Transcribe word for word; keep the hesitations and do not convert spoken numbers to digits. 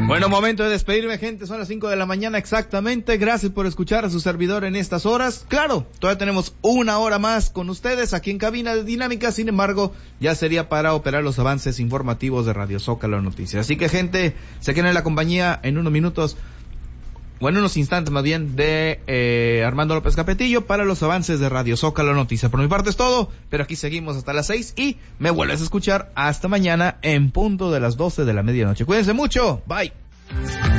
Bueno, momento de despedirme, gente. Son las cinco de la mañana exactamente. Gracias por escuchar a su servidor en estas horas. Claro, todavía tenemos una hora más con ustedes aquí en Cabina de Dinámica. Sin embargo, ya sería para operar los avances informativos de Radio Zócalo Noticias. Así que, gente, se queden en la compañía en unos minutos, o en unos instantes más bien, de eh, Armando López Capetillo para los avances de Radio Zócalo Noticias. Por mi parte es todo, pero aquí seguimos hasta las seis y me vuelves a escuchar hasta mañana en punto de las doce de la medianoche. Cuídense mucho. Bye.